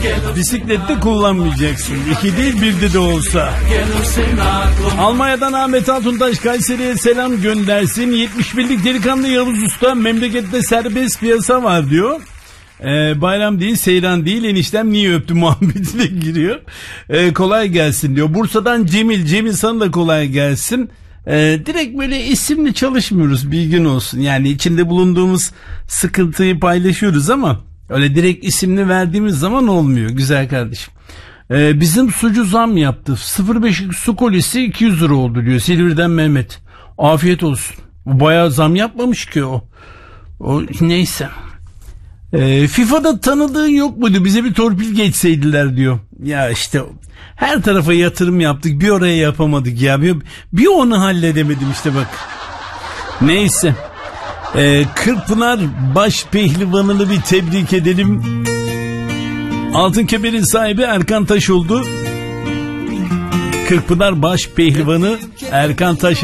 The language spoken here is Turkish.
Bisiklette kullanmayacaksın. 2 değil 1'de de olsa. Almanya'dan Ahmet Altuntaş Kayseri'ye selam göndersin. 71'lik delikanlı Yavuz Usta, memlekette serbest piyasa var diyor. Bayram değil, seyran değil, eniştem niye öptü muhabbetine giriyor. Kolay gelsin diyor. Bursa'dan Cemil sana da kolay gelsin. Direkt böyle isimli çalışmıyoruz, bilgin olsun. Yani içinde bulunduğumuz sıkıntıyı paylaşıyoruz ama öyle direkt isimli verdiğimiz zaman olmuyor güzel kardeşim. Bizim sucu zam yaptı. 0.5 su kolisi 200 lira oldu diyor Silivri'den Mehmet. Afiyet olsun. Bayağı zam yapmamış ki o. O neyse. FIFA'da tanıdığın yok muydu? Bize bir torpil geçseydiler diyor. Ya işte her tarafa yatırım yaptık, bir oraya yapamadık ya. Bir onu halledemedim işte bak. Neyse. Kırkpınar baş pehlivanını bir tebrik edelim. Altın kemerin sahibi Erkan Taş oldu. Kırkpınar baş pehlivanı Erkan Taş